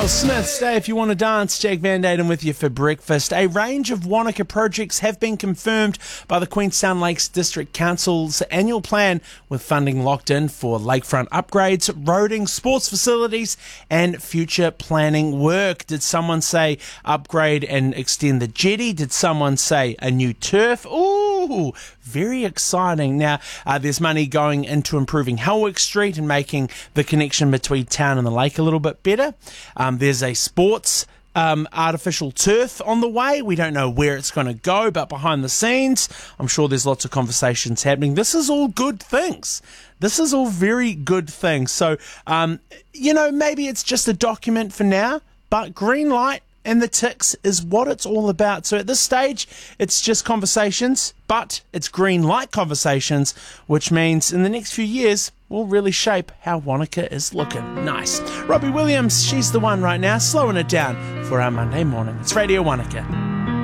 Smith, stay if you want to dance. Jake Van Daden with you for breakfast. A range of Wanaka projects have been confirmed by the Queenstown Lakes District Council's annual plan, with funding locked in for lakefront upgrades, roading, sports facilities and future planning work. Did someone say upgrade and extend the jetty? Did someone say a new turf? Ooh, very exciting. Now, there's money going into improving Helwick Street and making the connection between town and the lake a little bit better. There's a sports artificial turf on the way. We don't know where it's going to go, but behind the scenes, I'm sure there's lots of conversations happening. This is all good things. This is all very good things. So, maybe it's just a document for now, but green light and the ticks is what it's all about. So at this stage, it's just conversations, but it's green light conversations, which means in the next few years, will really shape how Wanaka is looking. Nice. Robbie Williams, she's the one right now, slowing it down for our Monday morning. It's Radio Wanaka.